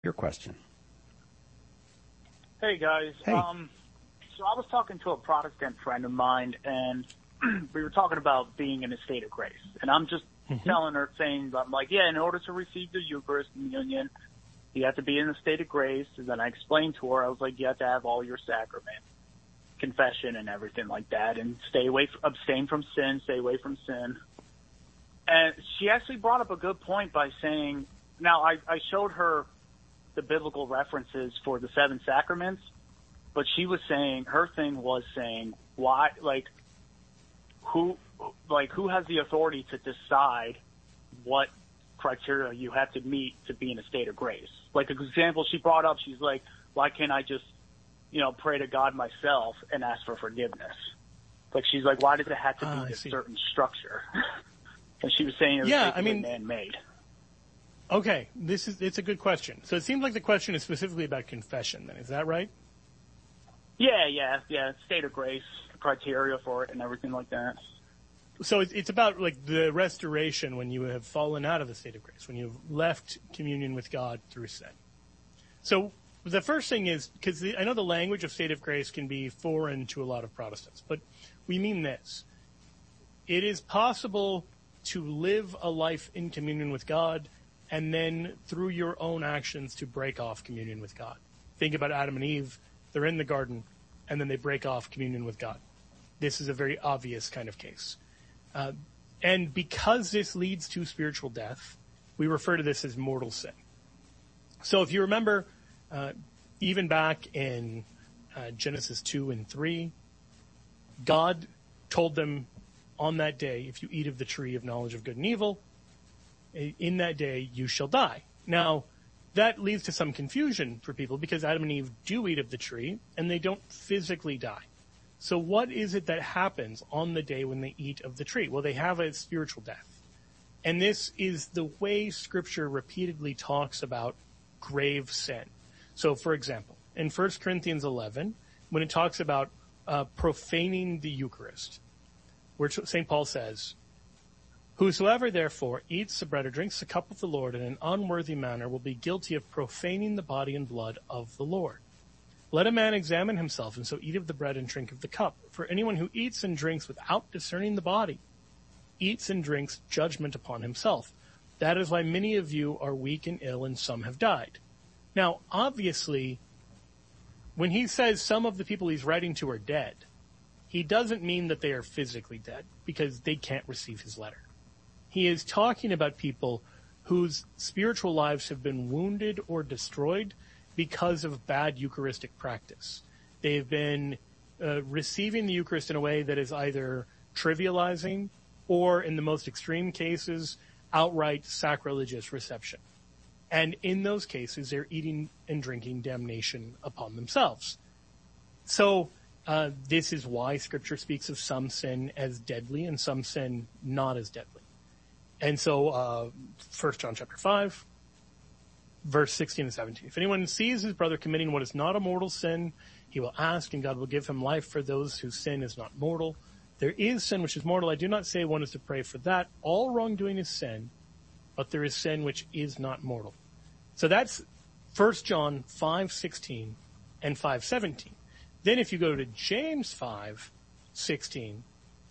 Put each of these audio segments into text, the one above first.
your question. Hey, guys. Hey. So I was talking to a Protestant friend of mine, and we were talking about being in a state of grace. And I'm just telling her, saying, I'm like, yeah, in order to receive the Eucharist communion, you have to be in a state of grace. And then I explained to her, I was like, you have to have all your sacraments, confession and everything like that, and abstain from sin, stay away from sin. And she actually brought up a good point by saying, now I showed her the biblical references for the 7 sacraments, but she was saying, her thing was saying, why, who has the authority to decide what criteria you have to meet to be in a state of grace? Like, an example she brought up, she's like, why can't I just, pray to God myself and ask for forgiveness? Like, she's like, why does it have to be this certain structure? And she was saying it was man-made. Okay, it's a good question. So it seems like the question is specifically about confession, then. Is that right? Yeah. State of grace, criteria for it, and everything like that. So it's about, the restoration when you have fallen out of the state of grace, when you've left communion with God through sin. So the first thing is, because I know the language of state of grace can be foreign to a lot of Protestants, but we mean this. It is possible to live a life in communion with God and then through your own actions to break off communion with God. Think about Adam and Eve. They're in the garden, and then they break off communion with God. This is a very obvious kind of case. And because this leads to spiritual death, we refer to this as mortal sin. So if you remember, even back in Genesis 2 and 3, God told them on that day, if you eat of the tree of knowledge of good and evil, in that day you shall die. Now, that leads to some confusion for people because Adam and Eve do eat of the tree and they don't physically die. So what is it that happens on the day when they eat of the tree? Well, they have a spiritual death. And this is the way Scripture repeatedly talks about grave sin. So, for example, in 1 Corinthians 11, when it talks about profaning the Eucharist, where St. Paul says, whosoever therefore eats the bread or drinks the cup of the Lord in an unworthy manner will be guilty of profaning the body and blood of the Lord. Let a man examine himself, and so eat of the bread and drink of the cup. For anyone who eats and drinks without discerning the body eats and drinks judgment upon himself. That is why many of you are weak and ill, and some have died. Now, obviously, when he says some of the people he's writing to are dead, he doesn't mean that they are physically dead, because they can't receive his letter. He is talking about people whose spiritual lives have been wounded or destroyed because of bad Eucharistic practice. They've been receiving the Eucharist in a way that is either trivializing or, in the most extreme cases, outright sacrilegious reception. And in those cases, they're eating and drinking damnation upon themselves. So this is why Scripture speaks of some sin as deadly and some sin not as deadly. And so 1 John chapter 5, verse 16 and 17. If anyone sees his brother committing what is not a mortal sin, he will ask, and God will give him life for those whose sin is not mortal. There is sin which is mortal. I do not say one is to pray for that. All wrongdoing is sin, but there is sin which is not mortal. So that's 1 John 5:16 and 5:17. Then if you go to James 5:16,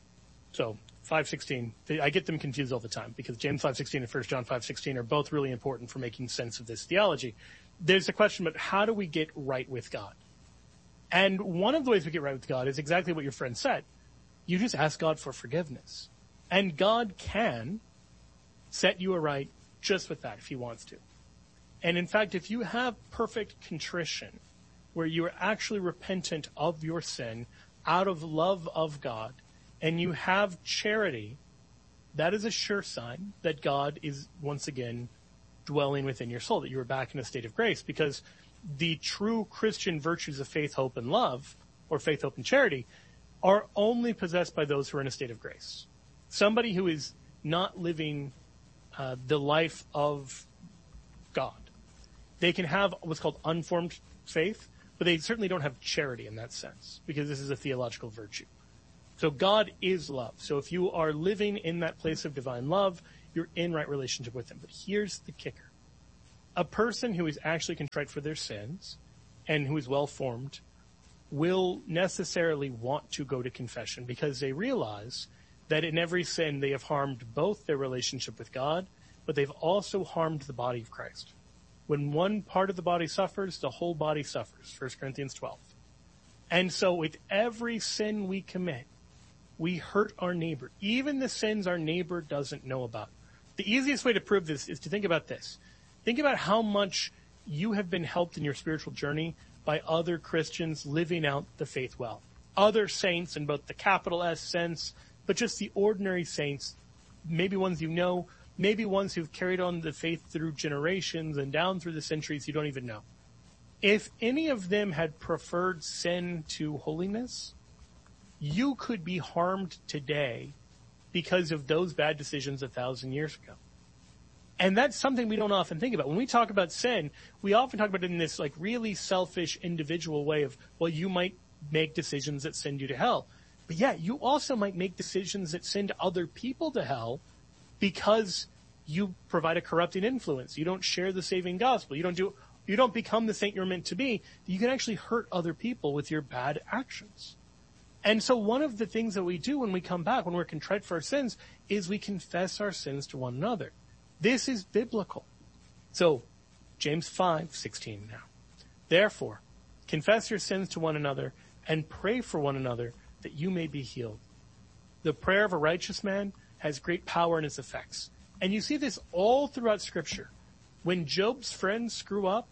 so 5:16, I get them confused all the time because James 5:16 and 1 John 5:16 are both really important for making sense of this theology. There's a question about how do we get right with God? And one of the ways we get right with God is exactly what your friend said. You just ask God for forgiveness. And God can set you aright just with that if he wants to. And in fact, if you have perfect contrition, where you are actually repentant of your sin out of love of God, and you have charity, that is a sure sign that God is once again dwelling within your soul, that you are back in a state of grace, because the true Christian virtues of faith, hope, and love, or faith, hope, and charity, are only possessed by those who are in a state of grace. Somebody who is not living the life of God. They can have what's called unformed faith, but they certainly don't have charity in that sense, because this is a theological virtue. So God is love. So if you are living in that place of divine love, you're in right relationship with him. But here's the kicker. a person who is actually contrite for their sins and who is well-formed will necessarily want to go to confession because they realize that in every sin they have harmed both their relationship with God, but they've also harmed the body of Christ. When one part of the body suffers, the whole body suffers, 1 Corinthians 12. And so with every sin we commit, we hurt our neighbor, even the sins our neighbor doesn't know about. The easiest way to prove this is to think about this. Think about how much you have been helped in your spiritual journey by other Christians living out the faith well. Other saints in both the capital S sense, but just the ordinary saints, maybe ones you know, maybe ones who've carried on the faith through generations and down through the centuries you don't even know. If any of them had preferred sin to holiness, you could be harmed today because of those bad decisions 1,000 years ago. And that's something we don't often think about. When we talk about sin, we often talk about it in this like really selfish individual way of, well, you might make decisions that send you to hell. But yeah, you also might make decisions that send other people to hell because you provide a corrupting influence. You don't share the saving gospel. You don't become the saint you're meant to be. You can actually hurt other people with your bad actions. And so one of the things that we do when we come back, when we're contrite for our sins, is we confess our sins to one another. This is biblical. So, James 5:16 now. Therefore, confess your sins to one another and pray for one another that you may be healed. The prayer of a righteous man has great power in its effects. And you see this all throughout Scripture. When Job's friends screw up,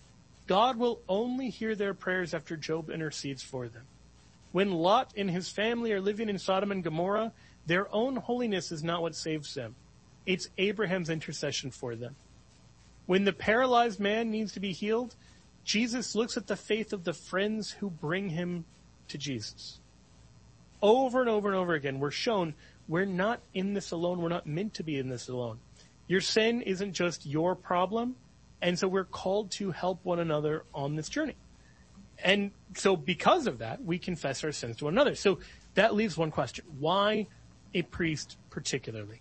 God will only hear their prayers after Job intercedes for them. When Lot and his family are living in Sodom and Gomorrah, their own holiness is not what saves them. It's Abraham's intercession for them. When the paralyzed man needs to be healed, Jesus looks at the faith of the friends who bring him to Jesus. Over and over and over again, we're shown we're not in this alone. We're not meant to be in this alone. Your sin isn't just your problem, and so we're called to help one another on this journey. And so because of that, we confess our sins to one another. So that leaves one question. Why a priest particularly?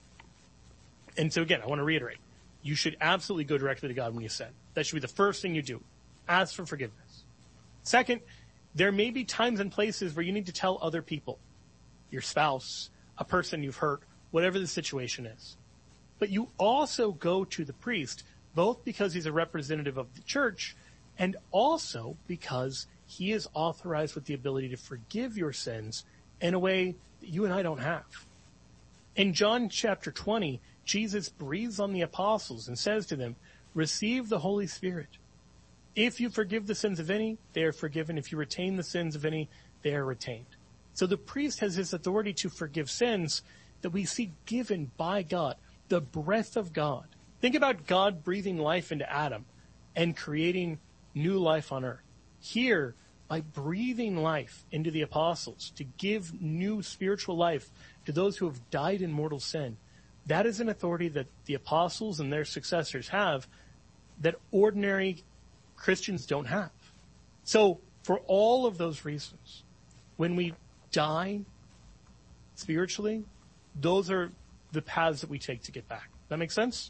And so again, I want to reiterate. You should absolutely go directly to God when you sin. That should be the first thing you do. Ask for forgiveness. Second, there may be times and places where you need to tell other people, your spouse, a person you've hurt, whatever the situation is. But you also go to the priest, both because he's a representative of the church and also because he is authorized with the ability to forgive your sins in a way that you and I don't have. In John chapter 20, Jesus breathes on the apostles and says to them, receive the Holy Spirit. If you forgive the sins of any, they are forgiven. If you retain the sins of any, they are retained. So the priest has this authority to forgive sins that we see given by God, the breath of God. Think about God breathing life into Adam and creating new life on earth. Here, by breathing life into the apostles to give new spiritual life to those who have died in mortal sin, that is an authority that the apostles and their successors have that ordinary Christians don't have. So, for all of those reasons, when we die spiritually, those are the paths that we take to get back. That make sense?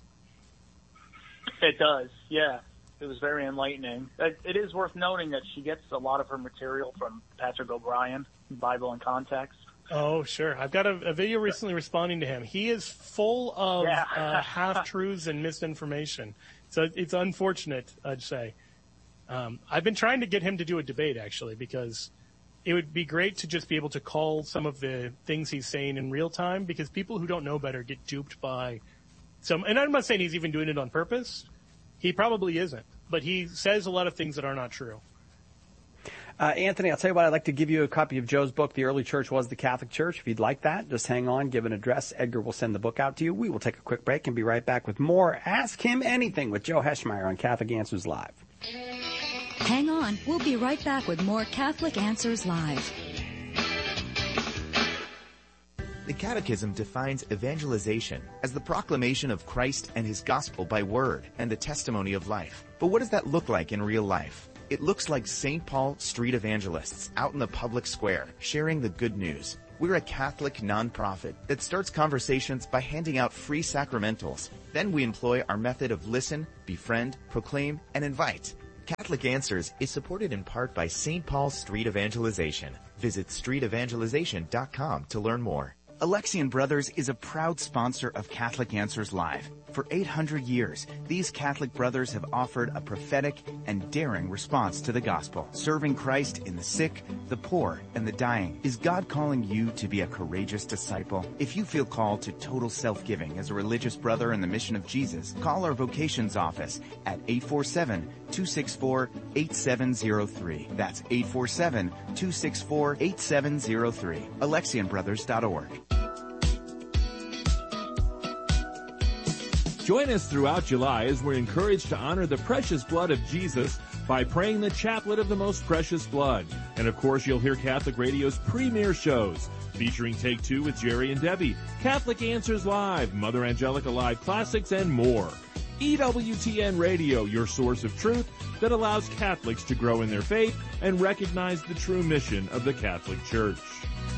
It does, yeah. It was very enlightening. It is worth noting that she gets a lot of her material from Patrick O'Brien, Bible in Context. Oh, sure. I've got a video recently responding to him. He is full of half-truths and misinformation. So it's unfortunate, I'd say. I've been trying to get him to do a debate, actually, because it would be great to just be able to call some of the things he's saying in real time, because people who don't know better get duped by some. And I'm not saying he's even doing it on purpose. He probably isn't. But he says a lot of things that are not true. Anthony, I'll tell you what, I'd like to give you a copy of Joe's book, The Early Church Was the Catholic Church. If you'd like that, just hang on, give an address. Edgar will send the book out to you. We will take a quick break and be right back with more Ask Him Anything with Joe Heschmeyer on Catholic Answers Live. Hang on. We'll be right back with more Catholic Answers Live. The Catechism defines evangelization as the proclamation of Christ and His gospel by word and the testimony of life. But what does that look like in real life? It looks like St. Paul street evangelists out in the public square sharing the good news. We're a Catholic nonprofit that starts conversations by handing out free sacramentals. Then we employ our method of listen, befriend, proclaim, and invite. Catholic Answers is supported in part by St. Paul's Street Evangelization. Visit streetevangelization.com to learn more. Alexian Brothers is a proud sponsor of Catholic Answers Live. For 800 years, these Catholic brothers have offered a prophetic and daring response to the gospel, serving Christ in the sick, the poor, and the dying. Is God calling you to be a courageous disciple? If you feel called to total self-giving as a religious brother in the mission of Jesus, call our vocations office at 847-264-8703. That's 847-264-8703. AlexianBrothers.org. Join us throughout July as we're encouraged to honor the precious blood of Jesus by praying the Chaplet of the Most Precious Blood. And of course, you'll hear Catholic Radio's premier shows featuring Take Two with Jerry and Debbie, Catholic Answers Live, Mother Angelica Live Classics, and more. EWTN Radio, your source of truth that allows Catholics to grow in their faith and recognize the true mission of the Catholic Church.